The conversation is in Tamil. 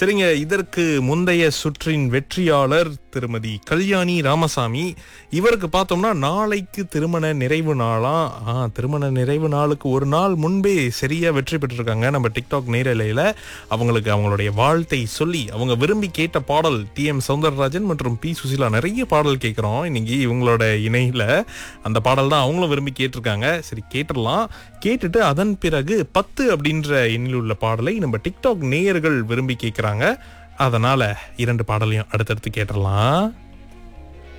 சரிங்க, இதற்கு முந்தைய சுற்றின் வெற்றியாளர் திருமதி கல்யாணி ராமசாமி. இவருக்கு பார்த்தோம்னா நாளைக்கு திருமண நிறைவு நாளாம். திருமண நிறைவு நாளுக்கு ஒரு நாள் முன்பே சரியா வெற்றி பெற்றிருக்காங்க. நம்ம டிக்டாக் நேரலையில அவங்களுக்கு அவங்களுடைய வாழ்த்தை சொல்லி அவங்க விரும்பி கேட்ட பாடல் டி.எம். சௌந்தரராஜன் மற்றும் பி. சுசீலா நிறைய பாடல் கேட்குறோம் இன்னைக்கு இவங்களோட இணையில. அந்த பாடல் தான் அவங்களும் விரும்பி கேட்டிருக்காங்க. சரி, கேட்டுடலாம். கேட்டுட்டு அதன் பிறகு 10 அப்படின்ற எண்ணில் உள்ள பாடலை நம்ம டிக்டாக் நேயர்கள் விரும்பி கேட்குறாங்க. அதனால 2 பாடலையும் அடுத்தடுத்து கேட்டுடலாம்.